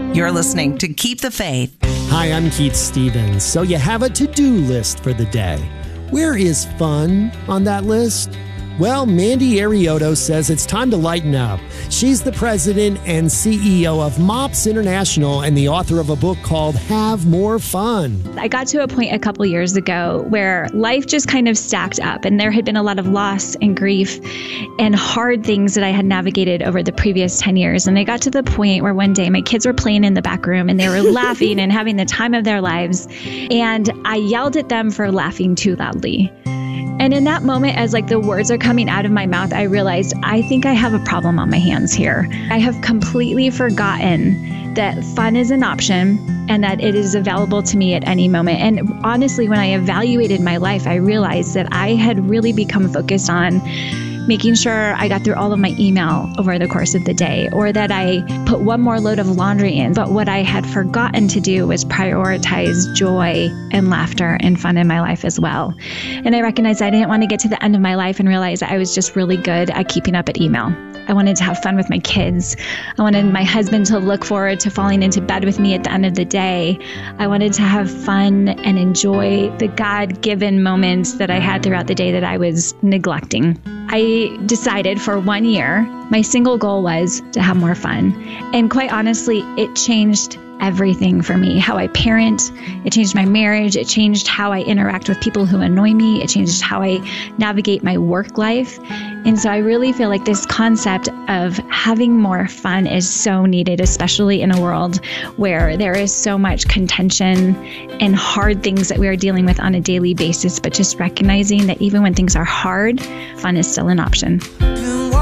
You're listening to Keep the Faith. Hi, I'm Keith Stevens. So you have a to-do list for the day. Where is fun on that list? Well, Mandy Arioto says it's time to lighten up. She's the president and CEO of MOPS International and the author of a book called Have More Fun. I got to a point a couple years ago where life just kind of stacked up, and there had been a lot of loss and grief and hard things that I had navigated over the previous 10 years. And I got to the point where one day my kids were playing in the back room and they were laughing and having the time of their lives. And I yelled at them for laughing too loudly. And in that moment, as like the words are coming out of my mouth, I realized I think I have a problem on my hands here. I have completely forgotten that fun is an option and that it is available to me at any moment. And honestly, when I evaluated my life, I realized that I had really become focused on making sure I got through all of my email over the course of the day, or that I put one more load of laundry in. But what I had forgotten to do was prioritize joy and laughter and fun in my life as well. And I recognized I didn't want to get to the end of my life and realize I was just really good at keeping up at email. I wanted to have fun with my kids. I wanted my husband to look forward to falling into bed with me at the end of the day. I wanted to have fun and enjoy the God-given moments that I had throughout the day that I was neglecting. I decided for 1 year, my single goal was to have more fun. And quite honestly, it changed everything for me. How I parent, it changed my marriage, it changed how I interact with people who annoy me, it changed how I navigate my work life. And so I really feel like this concept of having more fun is so needed, especially in a world where there is so much contention and hard things that we are dealing with on a daily basis, but just recognizing that even when things are hard, fun is still an option.